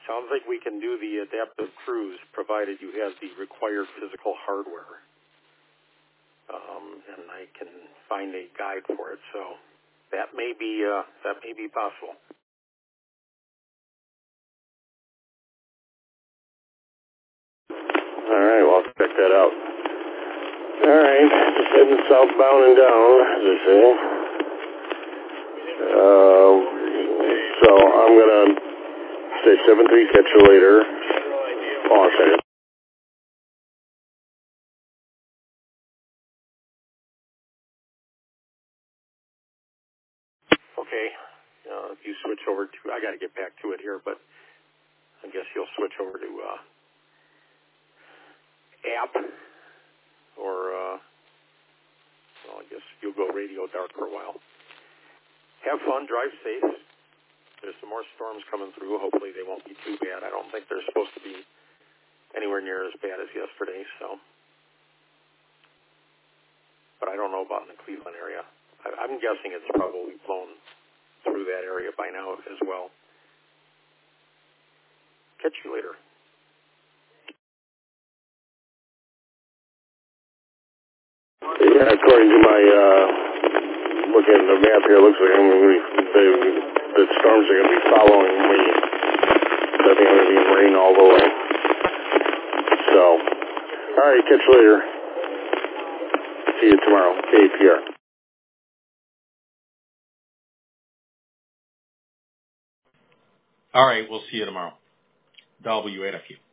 Sounds like we can do the adaptive cruise, provided you have the required physical hardware. And I can find a guide for it, so that may be possible. All right, well, I'll check that out. All right, just heading southbound and down, as I say. So I'm gonna say 7-3, catch you later. Oh, a second. Okay, if you switch over to, I got to get back to it here, but I guess you'll switch over to app, or well, I guess you'll go radio dark for a while. Have fun, drive safe. There's some more storms coming through. Hopefully they won't be too bad. I don't think they're supposed to be anywhere near as bad as yesterday, so. But I don't know about in the Cleveland area. I'm guessing it's probably blown through that area by now as well. Catch you later. Yeah, according to my looking at the map here, it looks like the storms are going to be following me. So I think I'm going to be in rain all the way. So, all right, catch you later. See you tomorrow, KPR. All right, we'll see you tomorrow. W8FU.